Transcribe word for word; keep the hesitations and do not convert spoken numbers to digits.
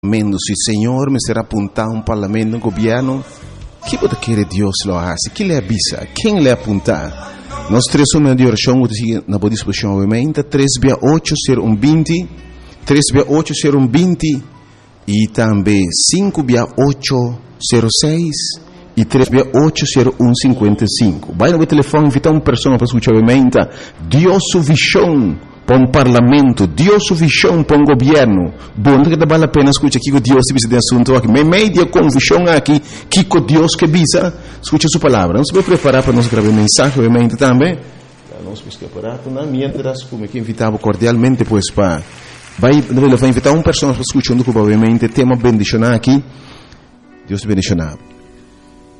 Se o Senhor me será apontar um parlamento, um governo, que pode querer Deus lo hace? Que lhe avisa? Quem lhe apontar? Nós três somos de oração, na boa disposição, obviamente, três via oito zero um vinte, três via oito zero um vinte, e também cinco via oito zero seis, e três via oito zero um cinquenta e cinco. Vai no telefone, invitar uma pessoa para escutar, obviamente, Deus su visão para um parlamento, Deus su visão para um governo. Bom, que vale a pena escutar aqui que Deus se de assunto aqui. Me media com visão aqui, que com Deus que visa, escuta sua palavra. Nós vamos preparar para nós gravar mensagem, obviamente, também. Nós vamos preparar, na mientras, como que invitava cordialmente, pois, para... Vai, vai invitar uma pessoa para escutar, obviamente, tema bendicionar aqui. Deus te bendicionar.